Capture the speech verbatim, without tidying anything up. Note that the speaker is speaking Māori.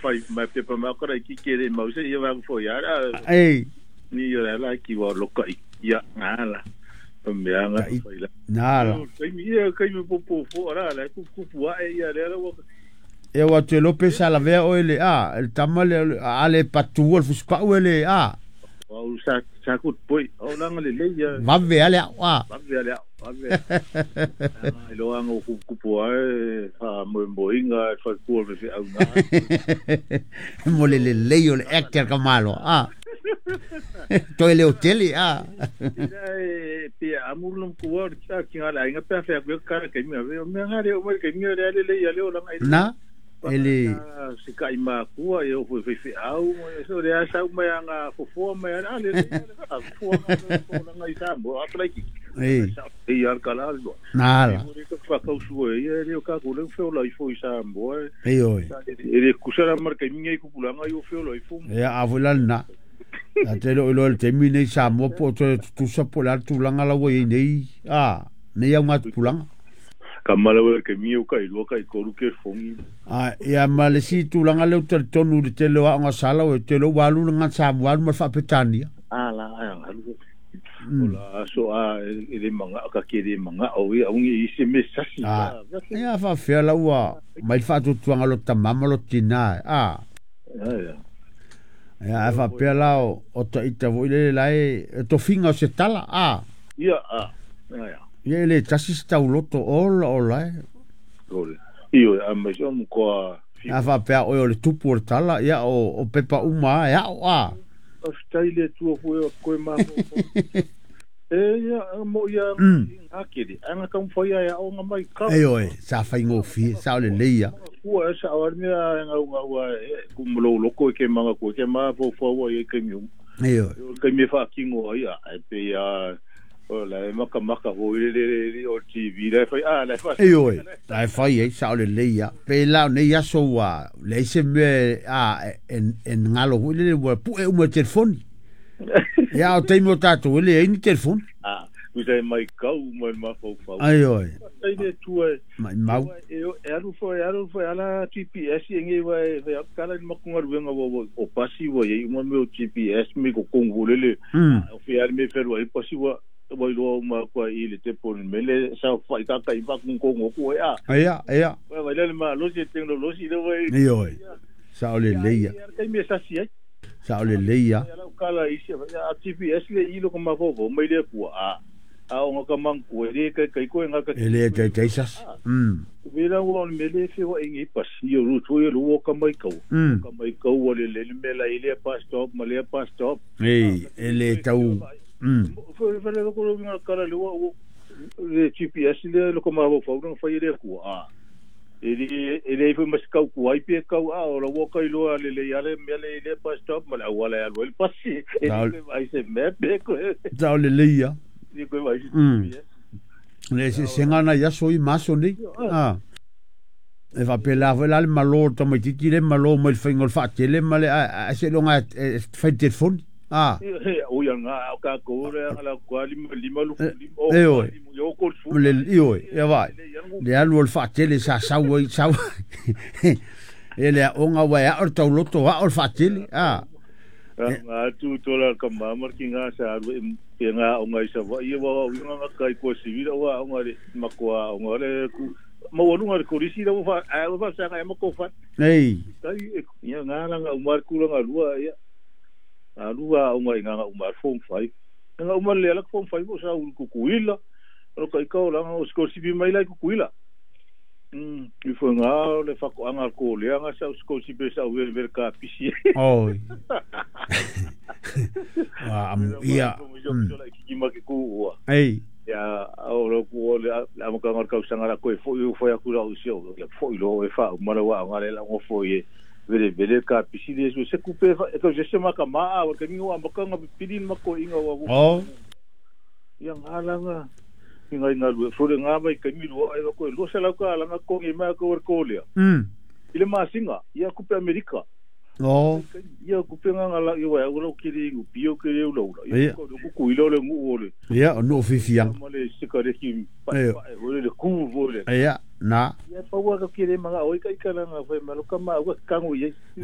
fai mai pe pa ma kora ki kere mau se ia wang fo ya ei ni ia la ki wa lo kai ia ngala pembea nga fai la nala kai mi ia kai mi po po fo ara la ku ku wa ia le la e wa te lope sala vea o ele a el tamale ale patu el fuspa o ele a o sa sa ku poi o langa le le ia va ve ale a va ve ale va ve ai lo anga ku ku po ai fa mo boinga fa ku ve au na mo le le le o le actor kamalo a to ele hotel a e pe amulum ku wa cha ki ala inga pe fa ku ka ke mi ave me ngare o me ke mi le le ia le o langa na ele se kai ma ku e o foi fe au so le asa me anga fo fo me ala le fo langa i sambo a plaki ei e ar kala do nala ko fa ka su e le ka ku le fo la i fo i sambo ei oi e ku sara mar ke mi ku pulanga i fo la i fo e a volana a te lo lo te mi nei sa mo po to tu sa polar tu langa la we nei a nei au mat pulanga kamala we ke mi o kai lo kai ko ke fongi a ia male si tu langa le te tonu de te lo nga sala o te lo walu nga sa mo ma fa petania ala ala ola so a ele manga ka ke de manga o ia ungi isi me sasi a ia fa fe la wa mai fa tu tu nga lo tamama lo tina a ya ya fa pe la o to ita vo le lai to finga se tala a ya a ya ye le tasi sta uloto all all ai gole io a me so mo ko a fa pe o le tupu tala ya o o pepa uma ya o a o style tu o ko ma e ya mo ya akiri anga kam foi ya o nga mai ka e oi sa fa ngo fi sa le leia o sa o mi nga nga wa ku mo lo ko ke manga ko ke ma fo fo wa ye ke mi e oi ke mi fa kingo ya e pe ya o la maka maka o le o T V le fa ah la fa e oi la fa ye sa le leia pe la ne ya so wa le se me a en en ngalo le wa pu e mo telefone ya o te mo tato le e ni telefone ah usa mai kau mai ma fo fa ai oi ai de tu e mai mau e e alu fo e alu fo ala G P S ngi wa e kala mo ko ngar wenga wo o pasivo ye mo me o G P S me ko kongolele o fi al me fer wa i pasivo wa lo ma ko i le te pon mele sa fa ka ka i ba ko ko ko ya ya ya wa le ma lo si tecnology le wa ai oi sa le leia kai me sa si sa le leia ya kala i se a G P S le i lo ko ma fo fo me le ku a a o ka man ku e ka kai ko nga ka ele te te sas mm vela o me le fe wa ngi pas i ru tu e lo ka mai ka ka mai ka o le le me la ile pas stop ma le pas stop ei ele tau mm fo fe le ko lo nga kala le o le G P S le lo ko ma fo no fa ile ku a ele ele foi mas kau ku ai pe kau a o lo ka ilo le le ya le me le ile pas stop ma la wala ya lo pas si ele vai se me pe ko tau le leia ni ko vai le se sengana ya soi maso ni ah e va pela vela le malo to mai titi le malo mai fingol fa tele male a se longa fa telefone ah o ya nga ka ko re ala kwali lima lu o yo ko fu le io ya va le alu fa tele sa sa wo sa ele onga wa ya orto loto wa or fa tele ah nga tu to la ka mamar ki nga sa e nga o nga isa wa i wa nga kai ko sivil wa nga le makwa nga le ku mo wonu nga ko risi lo fa a lo fa sa nga mo ko fa ei kai ya nga nga umar ku nga lua ya a lua nga nga umar fom fai nga umar le la fom fai mo sa ku kuila lo kai ko la nga ko sivil mai la ku kuila mm i fo nga le fa ko nga ko le nga sa ko sivil sa ver ver ka pisi oi ah ia ei ya o lo ko le la mo ka ngar ka sanga ko fo yo fo ya ku la usio le fo lo e fa ma lo wa ngale la mo fo ye vele vele ka pisi de se coupe ko je se ma ka ma o ka mi wa mo ka nga pidin ma ko inga wa oh ya ngala nga inga inga lu fo le nga mai ka mi lo ai ko lo se la ka la nga ko ngi ma ko ko le mm ile ma singa ya coupe america oh ia ku penga ngala i wa ro kiri ngu pio kiri lo lo ko ku ku ilo le ngu ole ia no fifiang male sikare ki pa ole le ku ole ia na ia pa wa ka kiri manga oi kai kana nga fa malo kama wa kangu ye